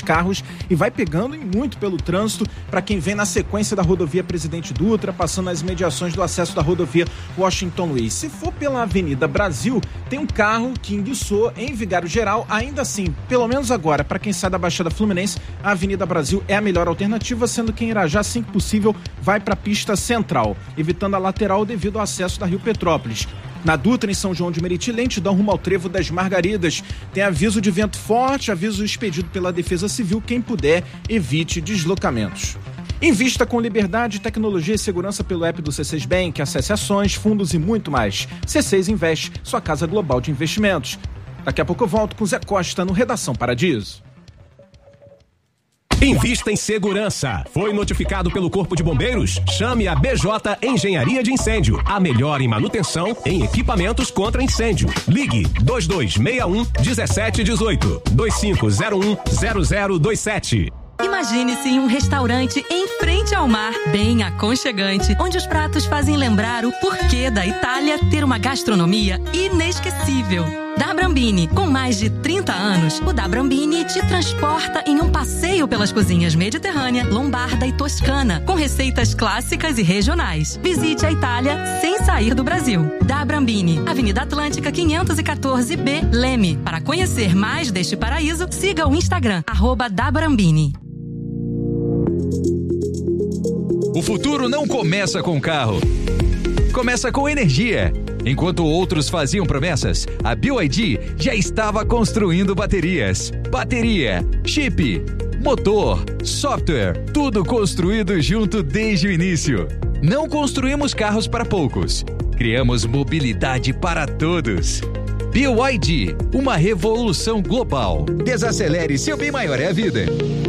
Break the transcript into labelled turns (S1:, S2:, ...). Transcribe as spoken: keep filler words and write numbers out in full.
S1: carros e vai pegando e muito pelo trânsito para quem vem na sequência da rodovia Presidente Dutra, passando as mediações do acesso da rodovia Washington Luiz. Se for pela Avenida Brasil, tem um carro que enguiçou em Vigário Geral. Ainda assim, pelo menos agora, para quem sai da Baixada Fluminense, a Avenida Brasil é a melhor alternativa, sendo que em Irajá, assim que possível, vai para a pista central, evitando a lateral devido ao acesso da Rio Petrópolis. Na Dutra, em São João de Meriti, lentidão rumo ao Trevo das Margaridas. Tem aviso de vento forte, aviso expedido pela Defesa Civil. Quem puder, evite deslocamentos. Invista com liberdade, tecnologia e segurança pelo app do C seis Bank, acesse ações, fundos e muito mais. C seis Invest, sua casa global de investimentos. Daqui a pouco eu volto com Zé Costa no Redação Paradiso.
S2: Invista em segurança. Foi notificado pelo Corpo de Bombeiros? Chame a B J Engenharia de Incêndio, a melhor em manutenção em equipamentos contra incêndio. Ligue dois dois seis um um sete um oito, dois cinco zero um zero zero dois sete.
S3: Imagine-se em um restaurante em frente ao mar, bem aconchegante, onde os pratos fazem lembrar o porquê da Itália ter uma gastronomia inesquecível. Da Brambini, com mais de trinta anos, o Da Brambini te transporta em um passeio pelas cozinhas mediterrânea, lombarda e toscana, com receitas clássicas e regionais. Visite a Itália sem sair do Brasil. Da Brambini, Avenida Atlântica quinhentos e quatorze B, Leme. Para conhecer mais deste paraíso, siga o Instagram, arroba Da Brambini.
S4: O futuro não começa com carro, começa com energia. Enquanto outros faziam promessas, a B Y D já estava construindo baterias. Bateria, chip, motor, software, tudo construído junto desde o início. Não construímos carros para poucos, criamos mobilidade para todos. B Y D, uma revolução global. Desacelere, seu bem maior é a vida.